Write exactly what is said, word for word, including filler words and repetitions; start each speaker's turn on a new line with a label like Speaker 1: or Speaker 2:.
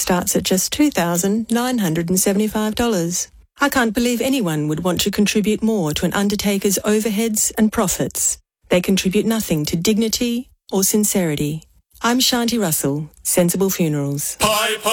Speaker 1: starts at just two thousand nine hundred seventy-five dollars. I can't believe anyone would want to contribute more to an undertaker's overheads and profits. They contribute nothing to dignity or sincerity. I'm Shanti Russell, Sensible Funerals.
Speaker 2: Pipe